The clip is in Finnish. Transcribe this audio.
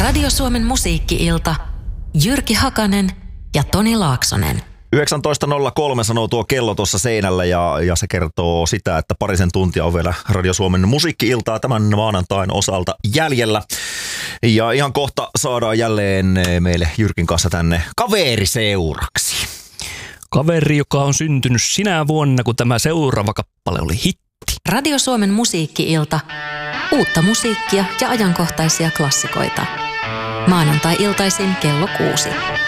Radio Suomen musiikki-ilta. Jyrki Hakanen ja Toni Laaksonen. 19.03 sanoo tuo kello tuossa seinällä ja se kertoo sitä, että parisen tuntia on vielä Radio Suomen musiikki-iltaa tämän maanantain osalta jäljellä. Ja ihan kohta saadaan jälleen meille Jyrkin kanssa tänne kaveriseuraksi. Kaveri, joka on syntynyt sinä vuonna, kun tämä seuraava kappale oli hitti. Radio Suomen musiikki-ilta. Uutta musiikkia ja ajankohtaisia klassikoita. Maanantai-iltaisin kello 6.